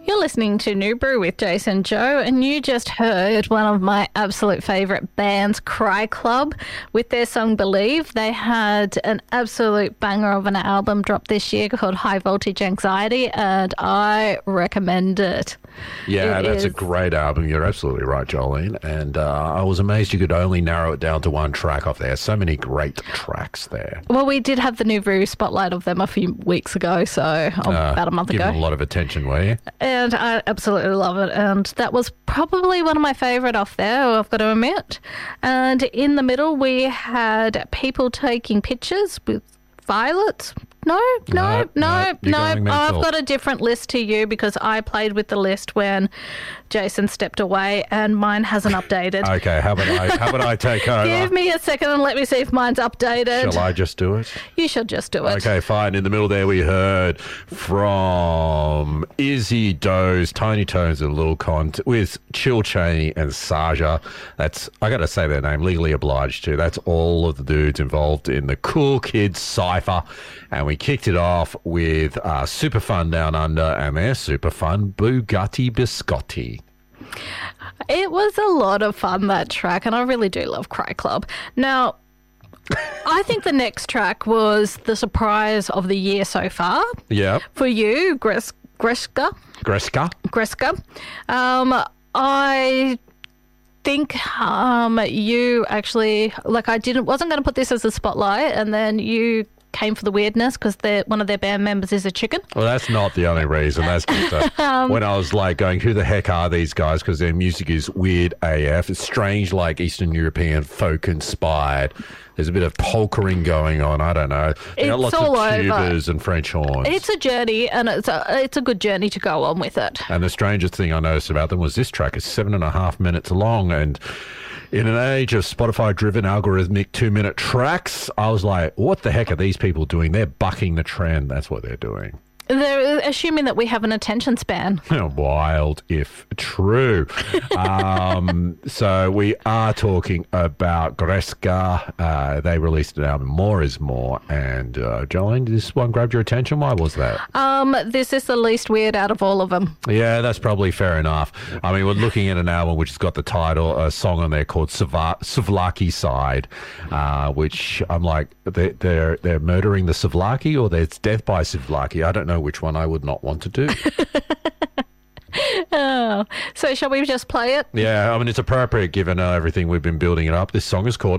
You're listening to New Brew with Jason Joe, and you just heard one of my absolute favourite bands, Cry Club, with their song Believe. They had an absolute banger of an album dropped this year called High Voltage Anxiety, and I recommend it. Yeah, that's a great album. You're absolutely right, Jolene. And I was amazed you could only narrow it down to one track off there. So many great tracks there. Well, we did have the New Brew spotlight of them a few weeks ago, so about a month ago. Give them a lot of attention, were you? And I absolutely love it. And that was probably one of my favourite off there, I've got to admit. And in the middle, we had people taking pictures with violets. No. I've got a different list to you because I played with the list when Jason stepped away and mine hasn't updated. Okay, how about I take over? Give me a second and let me see if mine's updated. Shall I just do it? You should just do it. Okay, fine. In the middle there we heard from Izzy Doze, Tiny Tones and Lil Con with Chill Chaney and Saja. That's, I got to say their name, legally obliged to. That's all of the dudes involved in the Cool Kids Cypher. And we kicked it off with Super Fun Down Under and their Super Fun Bugatti Biscotti. It was a lot of fun, that track, and I really do love Cry Club. Now, I think the next track was the surprise of the year so far. Yeah. For you, Greska. I think you actually, like, wasn't going to put this as a spotlight, and then you came for the weirdness because one of their band members is a chicken. Well, that's not the only reason. That's just when I was like going, who the heck are these guys? Because their music is weird AF. It's strange, like Eastern European folk inspired. There's a bit of polkering going on. I don't know. They got lots of tubas and French horns. It's a journey, and it's a good journey to go on with it. And the strangest thing I noticed about them was this track is 7.5 minutes long, and in an age of Spotify-driven algorithmic 2-minute tracks, I was like, what the heck are these people doing? They're bucking the trend. That's what they're doing. They're assuming that we have an attention span. Wild if true. So we are talking about Greska. They released an album, More is More. And Jolene, this one grabbed your attention. Why was that? This is the least weird out of all of them. Yeah, that's probably fair enough. I mean, we're looking at an album which has got the title, a song on there called Souvlaki Side, which I'm like, they're murdering the Souvlaki, or it's death by Souvlaki. I don't know which one I would not want to do. So shall we just play it? Yeah, I mean, it's appropriate given everything we've been building it up. This song is called